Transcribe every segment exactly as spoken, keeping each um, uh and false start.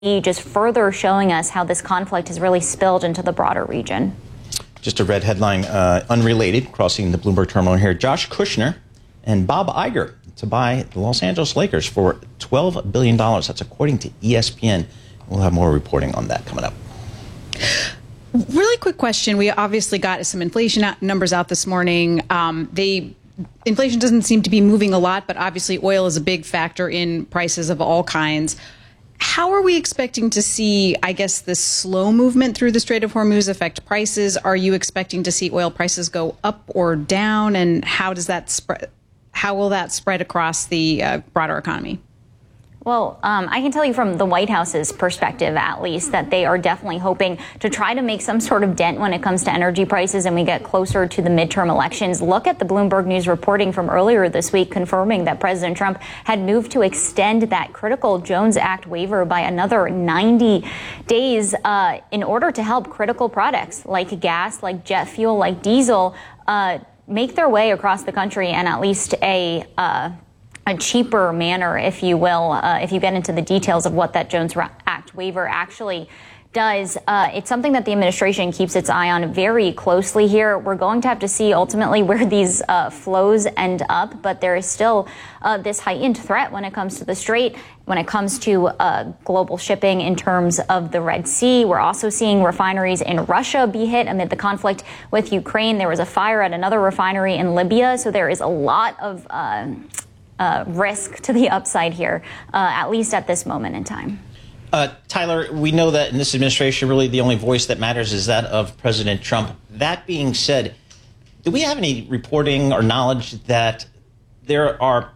just further showing us how this conflict has really spilled into the broader region. Just a red headline, uh, unrelated, crossing the Bloomberg terminal here. Josh Kushner and Bob Iger to buy the Los Angeles Lakers for twelve billion dollars. That's according to E S P N. We'll have more reporting on that coming up. Really quick question. We obviously got some inflation numbers out this morning. Um, they inflation doesn't seem to be moving a lot, but obviously oil is a big factor in prices of all kinds. How are we expecting to see, I guess, this slow movement through the Strait of Hormuz affect prices? Are you expecting to see oil prices go up or down? And how does that spread? How will that spread across the uh, broader economy? Well, um, I can tell you from the White House's perspective, at least, that they are definitely hoping to try to make some sort of dent when it comes to energy prices and we get closer to the midterm elections. Look at the Bloomberg News reporting from earlier this week confirming that President Trump had moved to extend that critical Jones Act waiver by another ninety days uh, in order to help critical products like gas, like jet fuel, like diesel uh, make their way across the country and at least a uh, a cheaper manner, if you will, uh, if you get into the details of what that Jones Act waiver actually does. Uh, it's something that the administration keeps its eye on very closely here. We're going to have to see ultimately where these uh, flows end up, but there is still uh, this heightened threat when it comes to the Strait, when it comes to uh, global shipping in terms of the Red Sea. We're also seeing refineries in Russia be hit amid the conflict with Ukraine. There was a fire at another refinery in Libya, so there is a lot of uh, Uh, risk to the upside here, uh, at least at this moment in time. Uh, Tyler, we know that in this administration, really the only voice that matters is that of President Trump. That being said, do we have any reporting or knowledge that there are,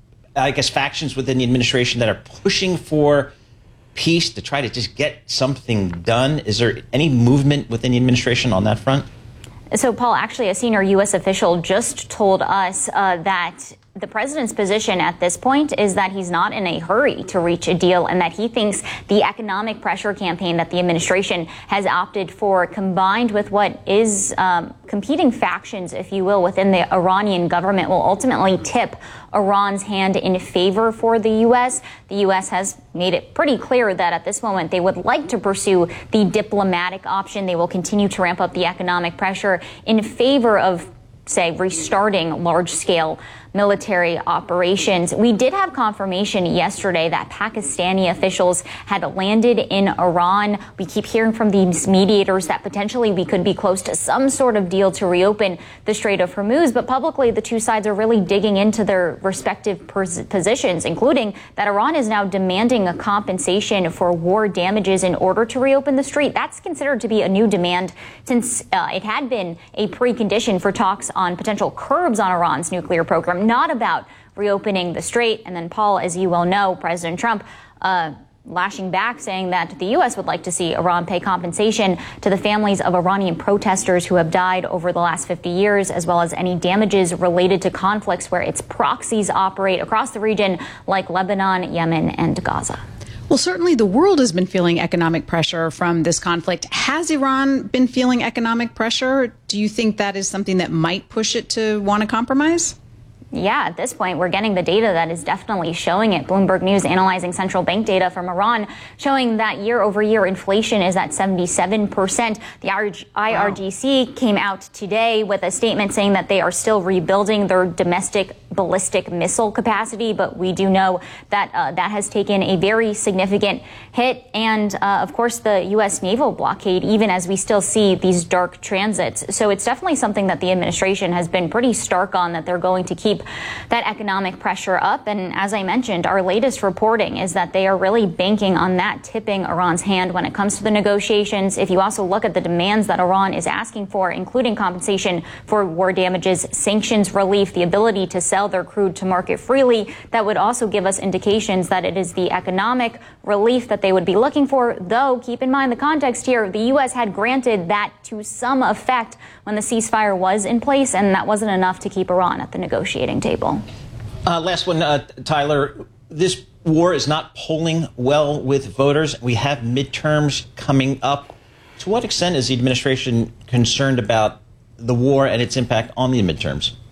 I guess, factions within the administration that are pushing for peace to try to just get something done? Is there any movement within the administration on that front? So, Paul, actually, a senior U S official just told us uh, that the president's position at this point is that he's not in a hurry to reach a deal and that he thinks the economic pressure campaign that the administration has opted for, combined with what is um, competing factions, if you will, within the Iranian government, will ultimately tip Iran's hand in favor for the U S. The U S has made it pretty clear that at this moment they would like to pursue the diplomatic option. They will continue to ramp up the economic pressure in favor of, say, restarting large-scale military operations. We did have confirmation yesterday that Pakistani officials had landed in Iran. We keep hearing from these mediators that potentially we could be close to some sort of deal to reopen the Strait of Hormuz. But publicly, the two sides are really digging into their respective pos- positions, including that Iran is now demanding a compensation for war damages in order to reopen the strait. That's considered to be a new demand since uh, it had been a precondition for talks on potential curbs on Iran's nuclear program, not about reopening the strait. And then, Paul, as you well know, President Trump uh, lashing back, saying that the U S would like to see Iran pay compensation to the families of Iranian protesters who have died over the last fifty years, as well as any damages related to conflicts where its proxies operate across the region, like Lebanon, Yemen, and Gaza. Well, certainly the world has been feeling economic pressure from this conflict. Has Iran been feeling economic pressure? Do you think that is something that might push it to want to compromise? Yeah, at this point, we're getting the data that is definitely showing it. Bloomberg News analyzing central bank data from Iran showing that year over year inflation is at seventy-seven percent. The I R G C wow. came out today with a statement saying that they are still rebuilding their domestic ballistic missile capacity. But we do know that uh, that has taken a very significant hit. And, uh, of course, the U S naval blockade, even as we still see these dark transits. So it's definitely something that the administration has been pretty stark on, that they're going to keep that economic pressure up. And as I mentioned, our latest reporting is that they are really banking on that tipping Iran's hand when it comes to the negotiations. If you also look at the demands that Iran is asking for, including compensation for war damages, sanctions relief, the ability to sell their crude to market freely, that would also give us indications that it is the economic relief that they would be looking for. Though, keep in mind the context here, the U S had granted that to some effect when the ceasefire was in place, and that wasn't enough to keep Iran at the negotiating table. Uh, last one, uh, Tyler. This war is not polling well with voters. We have midterms coming up. To what extent is the administration concerned about the war and its impact on the midterms?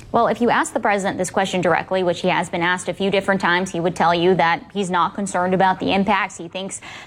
Well, if you ask the president this question directly, which he has been asked a few different times, he would tell you that he's not concerned about the impacts. He thinks